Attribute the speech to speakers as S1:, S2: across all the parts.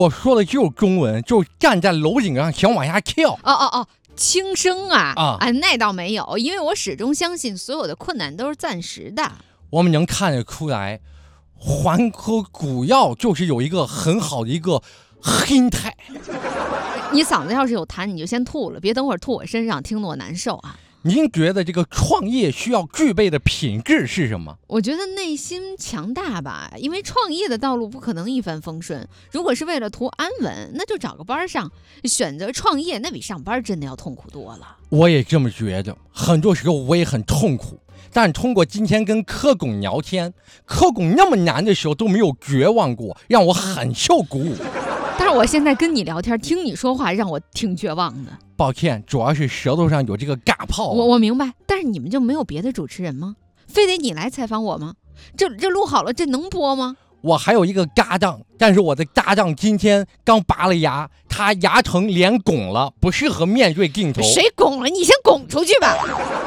S1: 我说的就是中文，就是站在楼顶上想往下跳。
S2: 轻生啊！那倒没有，因为我始终相信所有的困难都是暂时的。
S1: 我们能看得出来，环科古药就是有一个很好的一个心态。
S2: 你嗓子要是有痰，你就先吐了，别等会儿吐我身上，听得我难受啊。
S1: 您觉得这个创业需要具备的品质是什么？
S2: 我觉得内心强大吧，因为创业的道路不可能一帆风顺。如果是为了图安稳，那就找个班上。选择创业，那比上班真的要痛苦多了。
S1: 我也这么觉得，很多时候我也很痛苦。但通过今天跟柯总聊天，柯总那么难的时候都没有绝望过，让我很受鼓舞。
S2: 但是我现在跟你聊天，听你说话，让我挺绝望的。
S1: 抱歉，主要是舌头上有这个尬泡。
S2: 我明白，但是你们就没有别的主持人吗？非得你来采访我吗？这录好了，这能播吗？
S1: 我还有一个搭档，但是我的搭档今天刚拔了牙，他牙疼脸拱了，不适合面对镜头。
S2: 谁拱了？你先拱出去吧。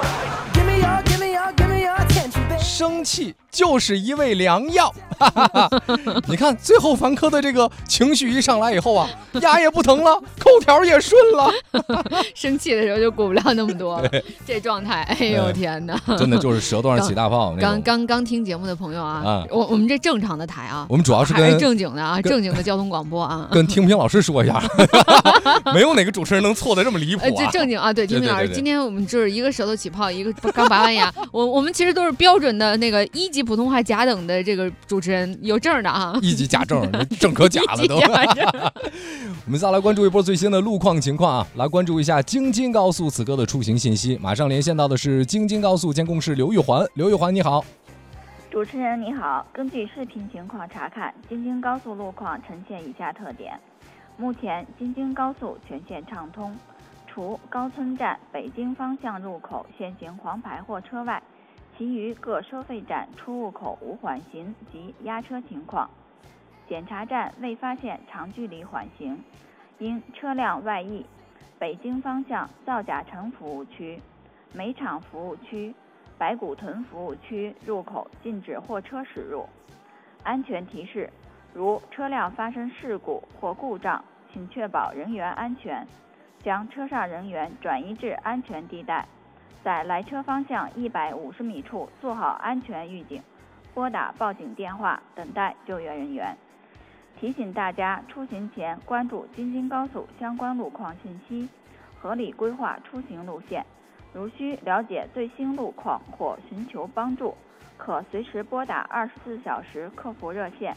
S1: 生气就是一味良药。你看最后凡科的这个情绪一上来以后啊，牙也不疼了，口条也顺了。
S2: 生气的时候就鼓不了那么多了，这状态，哎呦天哪，
S1: 真的就是舌头上起大泡。
S2: 刚听节目的朋友啊，我们这正常的台啊，
S1: 我们主要是
S2: 跟正经的啊，正经的交通广播啊，
S1: 跟听评老师说一下，没有哪个主持人能错的这么离谱啊。
S2: 这正经啊，对，听评老师，今天我们就是一个舌头起泡，一个刚拔完牙，我们其实都是标准的那个1级普通话甲等的这个主持人，有证的啊
S1: ，1级甲证，证可假了都。我们再来关注一波最新的路况情况啊，来关注一下京津高速此刻的出行信息。马上连线到的是京津高速监控室刘玉环，刘玉环你好。
S3: 主持人你好，根据视频情况查看，京津高速路况呈现以下特点：目前京津高速全线畅通，除高村站北京方向入口限行黄牌货车外，其余各收费站出入口无缓行及压车情况。检查站未发现长距离缓行，因车辆外溢，北京方向造甲城服务区、煤厂服务区、白骨屯服务区入口禁止货车驶入。安全提示：如车辆发生事故或故障，请确保人员安全，将车上人员转移至安全地带，在来车方向150米处做好安全预警，拨打报警电话等待救援人员。提醒大家出行前关注京津高速相关路况信息，合理规划出行路线。如需了解最新路况或寻求帮助，可随时拨打24小时客服热线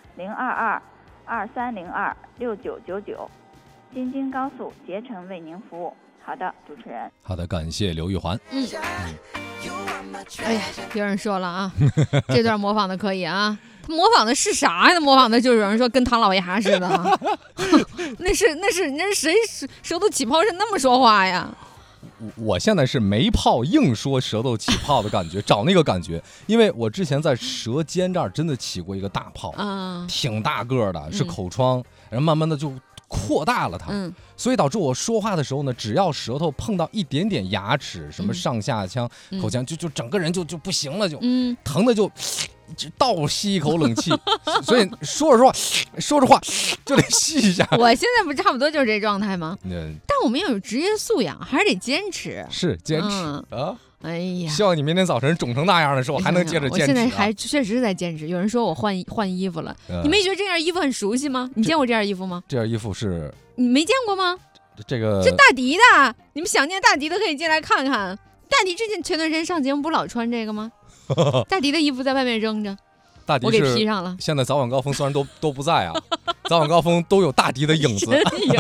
S3: 022-2302-6999。京津高速竭诚为您服务。好的，主持人。
S1: 好的，感谢刘玉环。
S2: 哎呀，别人说了啊，这段模仿的可以啊。他模仿的是啥呀？他模仿的就是有人说跟唐老鸭似的。那是谁舌头起泡是那么说话呀？
S1: 我现在是没泡硬说舌头起泡的感觉，找那个感觉，因为我之前在舌尖这儿真的起过一个大泡，挺大个的，是口疮，然后慢慢的就扩大了它，所以导致我说话的时候呢，只要舌头碰到一点点牙齿，什么上下腔、口腔，就整个人就不行了，就疼的就倒吸一口冷气，所以说着话就得吸一下。
S2: 我现在不差不多就是这状态吗？但我们要有职业素养，还是得坚持。
S1: 是坚持啊！
S2: 哎呀，
S1: 希望你明天早晨肿成那样的时候还能接着坚持。
S2: 我现在还确实在坚持。有人说我换衣服了，你没觉得这件衣服很熟悉吗？你见过这件衣服吗？
S1: 这件衣服是
S2: 你没见过吗？
S1: 这个
S2: 是大迪的，你们想念大迪的可以进来看看。大迪之前前段时间上节目不老穿这个吗？大迪的衣服在外面扔着，
S1: 大迪
S2: 我给披上了。
S1: 现在早晚高峰虽然都不在啊，早晚高峰都有大迪的影子。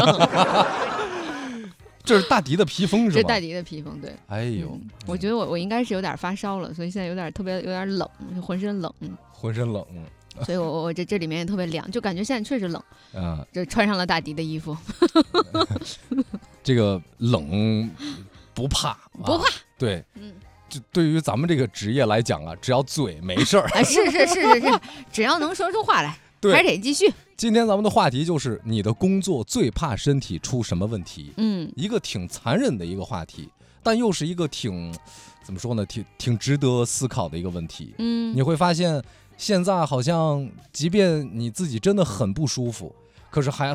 S1: 这是大迪的披风是吗？
S2: 这是大迪的披风，对。
S1: 哎呦，
S2: 我觉得我应该是有点发烧了，所以现在有点冷，浑身冷。所以我这里面也特别凉，就感觉现在确实冷。就穿上了大迪的衣服。
S1: 这个冷不怕，对，就对于咱们这个职业来讲啊，只要嘴没事儿。
S2: 是，只要能说出话来，还得继续。
S1: 今天咱们的话题就是你的工作最怕身体出什么问题？一个挺残忍的一个话题，但又是一个怎么说呢？挺值得思考的一个问题。你会发现现在好像即便你自己真的很不舒服， 可是还